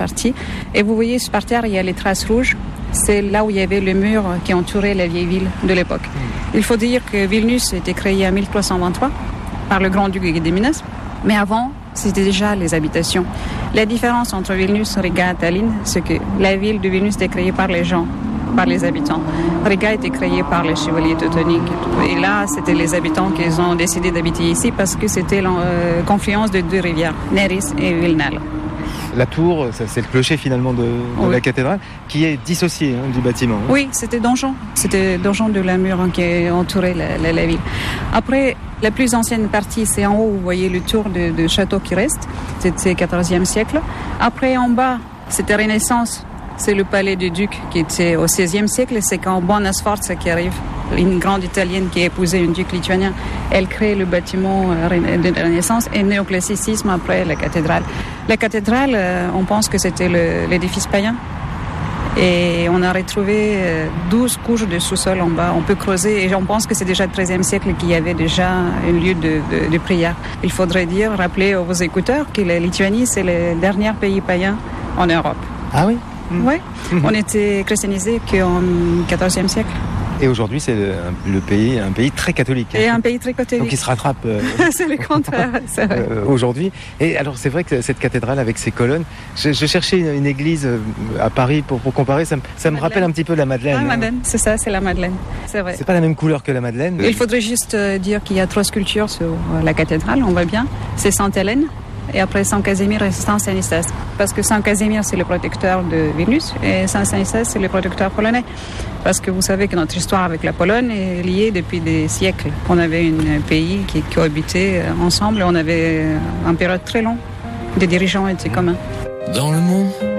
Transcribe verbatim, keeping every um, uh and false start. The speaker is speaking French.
partie. Et vous voyez, par terre, il y a les traces rouges. C'est là où il y avait le mur qui entourait la vieille ville de l'époque. Il faut dire que Vilnius a été créé en mille trois cent vingt-trois par le grand-duc Gediminas. Mais avant, c'était déjà les habitations. La différence entre Vilnius, Riga et Tallinn, c'est que la ville de Vilnius était créée par les gens, par les habitants. Riga était créée par les chevaliers teutoniques. Et là, c'était les habitants qui ont décidé d'habiter ici parce que c'était la euh, confluence de deux rivières, Neris et Vilnal. La tour, c'est le clocher finalement de, de oui. la cathédrale, qui est dissocié hein, du bâtiment. Oui, c'était donjon. C'était donjon de la mur hein, qui entourait la, la, la ville. Après, la plus ancienne partie, c'est en haut, vous voyez le tour de, de château qui reste. C'était quatorzième siècle. Après, en bas, c'était Renaissance. C'est le palais du duc qui était au seizième siècle. C'est quand Buona Sforza qui arrive, une grande italienne qui a épousé un duc lituanien. Elle crée le bâtiment de Renaissance et néoclassicisme après la cathédrale. La cathédrale, on pense que c'était le, l'édifice païen. Et on a retrouvé douze couches de sous-sol en bas. On peut creuser et on pense que c'est déjà le treizième siècle qu'il y avait déjà un lieu de, de, de prière. Il faudrait dire, rappeler aux écouteurs que la Lituanie, c'est le dernier pays païen en Europe. Ah oui? Oui, on était christianisé qu'en quatorzième siècle. Et aujourd'hui, c'est le, le pays, un pays très catholique. Et un pays très catholique. Donc il se rattrape euh, c'est le contraire, c'est vrai. Euh, aujourd'hui. Et alors c'est vrai que cette cathédrale avec ses colonnes, je, je cherchais une, une église à Paris pour, pour comparer, ça, ça me rappelle un petit peu la Madeleine. Ah, Madeleine, c'est ça, c'est la Madeleine, c'est vrai. C'est pas la même couleur que la Madeleine. Il faudrait juste dire qu'il y a trois sculptures sur la cathédrale, on voit bien. C'est Sainte-Hélène. Et après Saint-Casimir et Saint-Stanislas. Parce que Saint-Casimir, c'est le protecteur de Vilnius et Saint-Stanislas, c'est le protecteur polonais. Parce que vous savez que notre histoire avec la Pologne est liée depuis des siècles. On avait un pays qui cohabitait ensemble et on avait une période très longue. Des dirigeants étaient communs. Dans le monde